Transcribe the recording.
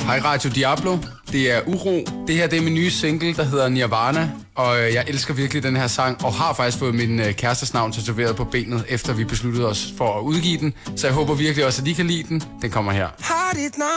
Hej Radio Diablo, det er Uro. Det her det er min nye single, der hedder Nirvana, og jeg elsker virkelig den her sang, og har faktisk fået min kærestes navn tatoveret på benet, efter vi besluttede os for at udgive den. Så jeg håber virkelig også, at I kan lide den. Den kommer her.